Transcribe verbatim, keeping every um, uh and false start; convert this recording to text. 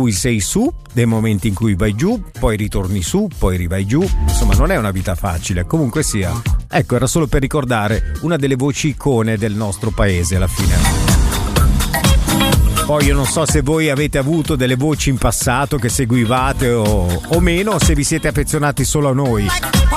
cui sei su, dei momenti in cui vai giù, poi ritorni su, poi rivai giù. Insomma, non è una vita facile. Comunque sia, ecco, era solo per ricordare una delle voci icone del nostro paese alla fine. Poi io non so se voi avete avuto delle voci in passato che seguivate o, o meno, o se vi siete affezionati solo a noi.